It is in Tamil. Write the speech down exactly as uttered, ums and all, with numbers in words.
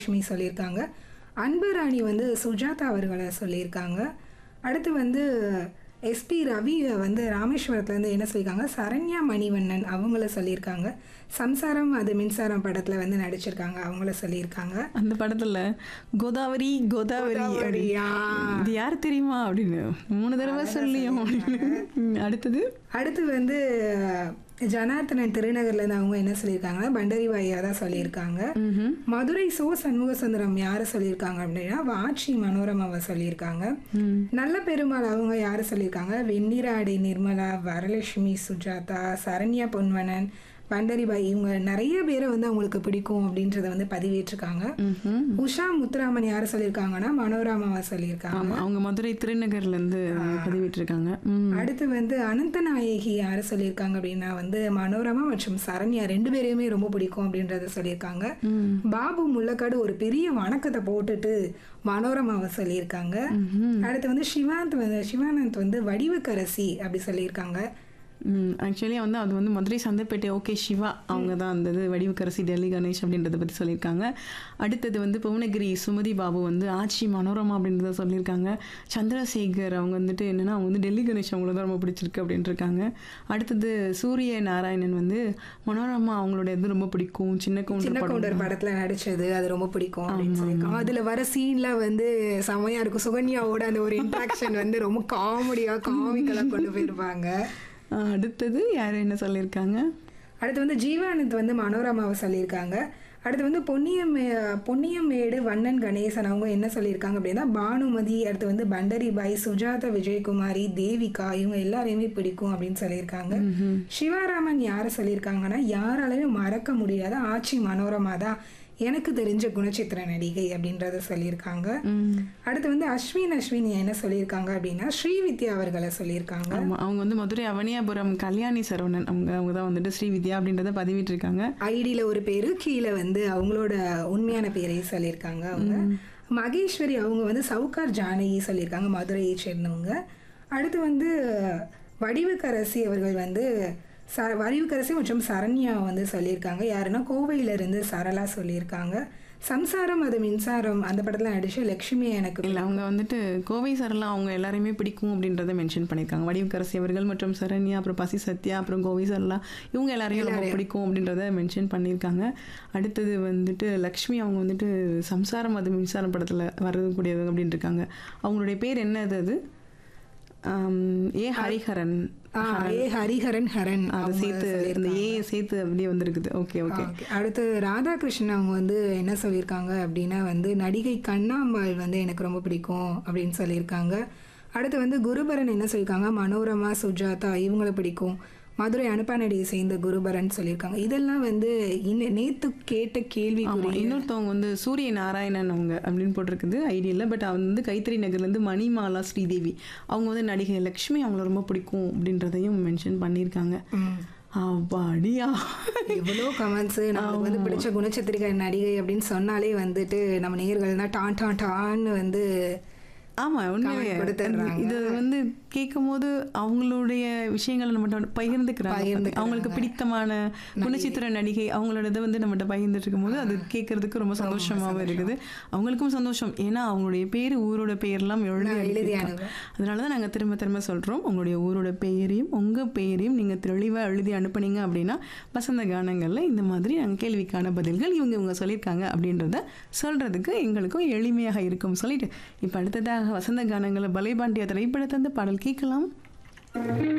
லட்சுமி சொல்லியிருக்காங்க. அன்பு ராணி வந்து சுஜாதா அவர்களை சொல்லியிருக்காங்க. அடுத்து வந்து எஸ்பி ரவி வந்து ராமேஸ்வரத்துலேருந்து என்ன சொல்லியிருக்காங்க, சரண்யா மணிவண்ணன் அவங்கள சொல்லியிருக்காங்க. சம்சாரம் அது மின்சாரம் படத்தில் வந்து நடிச்சிருக்காங்க, அவங்கள சொல்லியிருக்காங்க. அந்த படத்துல கோதாவரி கோதாவரி அப்படி, கோதாவரியா? இது யார் தெரியுமா அப்படின்னு மூணு தடவை சொல்லியும் அப்படின்னு. அடுத்தது அடுத்து வந்து ஜனார்த்தனன் திருநகர்லேருந்து அவங்க என்ன சொல்லியிருக்காங்கன்னா பண்டரி வாயா தான் சொல்லியிருக்காங்க. ம்ஹும். மதுரை சோ சண்முக சுந்தரம் யாரை சொல்லியிருக்காங்க அப்படின்னா வாட்சி மனோரமாவை சொல்லியிருக்காங்க. ம். நல்ல பெருமாள் அவங்க யாரை சொல்லியிருக்காங்க, வெண்ணிராடை நிர்மலா, வரலட்சுமி சுஜாதா, சரண்யா பொன்வனன், பண்டரிபாய், இவங்க நிறைய பேரை வந்து அவங்களுக்கு பிடிக்கும் அப்படின்றத வந்து பதிவேற்றிருக்காங்க. ம்ஹும். உஷா முத்துராமன் யாரை சொல்லியிருக்காங்கன்னா மனோரமாவை சொல்லியிருக்காங்க. ஆமா, அவங்க மதுரை திருநகர்ல இருந்து பதிவிட்டிருக்காங்க. ம். அடுத்து வந்து அனந்தநாயகி யாரை சொல்லியிருக்காங்க அப்படின்னா வந்து மனோரமா மற்றும் சரண்யா ரெண்டு பேரையுமே ரொம்ப பிடிக்கும் அப்படின்றத சொல்லியிருக்காங்க. ம். பாபு முள்ளக்காடு ஒரு பெரிய வணக்கத்தை போட்டுட்டு மனோரமாவை சொல்லியிருக்காங்க. ம்ஹும். அடுத்து வந்து சிவாந்த் வந்து சிவானந்த் வந்து வடிவுக்கரசி அப்படி சொல்லியிருக்காங்க. ஆக்சுவலி வந்து அது வந்து மதுரை சந்தைப்பேட்டை ஓகே சிவா அவங்க தான் அந்த இது வடிவுக்கரசி டெல்லி கணேஷ் அப்படின்றத பற்றி சொல்லியிருக்காங்க. அடுத்தது வந்து புவனகிரி சுமதி பாபு வந்து ஆட்சி மனோரமா அப்படின்றத சொல்லியிருக்காங்க. சந்திரசேகர் அவங்க வந்துட்டு என்னென்னா அவங்க வந்து டெல்லி கணேஷ் அவங்கள தான் ரொம்ப பிடிச்சிருக்கு அப்படின்ட்டு இருக்காங்க. அடுத்தது சூரிய நாராயணன் வந்து மனோரமா அவங்களோட இது ரொம்ப பிடிக்கும், சின்ன கவுண்டர் சின்ன படம் கவுண்டர் படத்துல நடிச்சது அது ரொம்ப பிடிக்கும் அப்படின்னு சொல்லியிருக்காங்க. அதுல வர சீன்ல வந்து செமையா இருக்கும். சுகன்யாவோட அந்த ஒரு இன்ட்ராக்ஷன் வந்து ரொம்ப காமெடியா காமிக்கலா கொண்டு போயிருப்பாங்க. ஆஹ் அடுத்தது யார் என்ன சொல்லியிருக்காங்க, அடுத்து வந்து ஜீவானந்த் வந்து மனோரமாவை சொல்லியிருக்காங்க. அடுத்து வந்து பொன்னியமே பொன்னியம்மேடு வண்ணன் கணேசன் அவங்க என்ன சொல்லியிருக்காங்க அப்படின்னா பானுமதி, அடுத்து வந்து பண்டரிபாய், சுஜாதா விஜயகுமாரி, தேவிகா இவங்க எல்லாரையுமே பிடிக்கும் அப்படின்னு சொல்லியிருக்காங்க. சிவாராமன் யாரை சொல்லியிருக்காங்கன்னா யாராலையும் மறக்க முடியாத ஆட்சி மனோரமா தான் எனக்கு தெரிஞ்ச குணச்சித்திர நடிகை அப்படின்றத சொல்லியிருக்காங்க. அடுத்து வந்து அஸ்வின் அஸ்வின் என்ன சொல்லியிருக்காங்க அப்படின்னா ஸ்ரீவித்யா அவர்களை சொல்லியிருக்காங்க. ஆமா, அவங்க வந்து மதுரை அவனியாபுரம் கல்யாணி சரவணன் அவங்க அவங்க தான் வந்துட்டு ஸ்ரீவித்யா அப்படின்றத பதிவிட்டு இருக்காங்க. ஐடியில் ஒரு பேரு, கீழே வந்து அவங்களோட உண்மையான பேரையும் சொல்லியிருக்காங்க. அவங்க மகேஸ்வரி அவங்க வந்து சவுகார் ஜானகி சொல்லியிருக்காங்க, மதுரையை சேர்ந்தவங்க. அடுத்து வந்து வடிவுக்கரசி அவர்கள் வந்து ச வடிவுக்கரசி மற்றும் சரண்யா வந்து சொல்லியிருக்காங்க. யாருன்னா கோவையிலிருந்து சரளா சொல்லியிருக்காங்க. சம்சாரம் அது மின்சாரம் அந்த படத்தில் நடிச்ச லக்ஷ்மி எனக்கு இல்லை, அவங்க வந்துட்டு கோவை சரளா அவங்க எல்லாரையுமே பிடிக்கும் அப்படின்றத மென்ஷன் பண்ணியிருக்காங்க. வடிவுக்கரசி அவர்கள் மற்றும் சரண்யா, அப்புறம் பசி சத்யா, அப்புறம் கோவை சரளா இவங்க எல்லாரையும் ரொம்ப பிடிக்கும் அப்படின்றத மென்ஷன் பண்ணியிருக்காங்க. அடுத்தது வந்துட்டு லக்ஷ்மி அவங்க வந்துட்டு சம்சாரம் அது மின்சாரம் படத்தில் வரக்கூடியது அப்படின்னு இருக்காங்க. அவங்களுடைய பேர் என்னது, அது ஏ ஹரிஹரன் ஏ ஹரிஹரன் ஹரன் அதை சேர்த்து இந்த ஏ சேர்த்து அப்படியே வந்திருக்குது. Okay okay. அடுத்து ராதாகிருஷ்ணன் அவங்க வந்து என்ன சொல்லியிருக்காங்க அப்படின்னா வந்து நடிகை கண்ணாம்பாள் வந்து எனக்கு ரொம்ப பிடிக்கும் அப்படின்னு சொல்லியிருக்காங்க. அடுத்து வந்து குருபரன் என்ன சொல்லியிருக்காங்க, மனோரமா சுஜாதா இவங்களை பிடிக்கும். மதுரை அனுப்பானடியை சேர்ந்த குருபரன் சொல்லியிருக்காங்க. இதெல்லாம் வந்து இன்னும் நேற்று கேட்ட கேள்வி. இன்னொருத்தவங்க வந்து சூரிய நாராயணன் அவங்க அப்படின்னு போட்டிருக்குது ஐடியில். பட் அவங்க வந்து கைத்தறி நகர்லேருந்து மணிமாலா ஸ்ரீதேவி அவங்க வந்து நடிகை லக்ஷ்மி அவங்கள ரொம்ப பிடிக்கும் அப்படின்றதையும் மென்ஷன் பண்ணியிருக்காங்க. அப்படியா, எவ்வளோ கமெண்ட்ஸு. நமக்கு வந்து பிடிச்ச குணச்சித்திரிகை நடிகை அப்படின்னு சொன்னாலே வந்துட்டு நம்ம நேயர்கள்னா டான் டான் டான்னு வந்து ஆமாம் உண்மையே இது வந்து கேட்கும் போது அவங்களுடைய விஷயங்களை நம்மகிட்ட பகிர்ந்துக்கிறாங்க. அவங்களுக்கு பிடித்தமான குணச்சித்திர நடிகை அவங்களோட இதை வந்து நம்மகிட்ட பகிர்ந்துட்டு இருக்கும் போது அது கேட்கறதுக்கு ரொம்ப சந்தோஷமாகவும் இருக்குது. அவங்களுக்கும் சந்தோஷம், ஏன்னா அவங்களுடைய பேர் ஊரோட பெயர்லாம் எழுதி. அதனால தான் நாங்கள் திரும்ப திரும்ப சொல்கிறோம், உங்களுடைய ஊரோட பெயரையும் உங்கள் பெயரையும் நீங்கள் தெளிவாக எழுதி அனுப்புனீங்க அப்படின்னா வசந்த கானங்களில் இந்த மாதிரி நாங்கள் கேள்விக்கான பதில்கள் இவங்க இவங்க சொல்லியிருக்காங்க அப்படின்றத சொல்கிறதுக்கு எங்களுக்கும் எளிமையாக இருக்கும் சொல்லிட்டு இப்போ அடுத்ததாக வசந்த கானங்களை பலைபாண்டிய திரைப்படத்தை பாடல் கேட்கலாம்.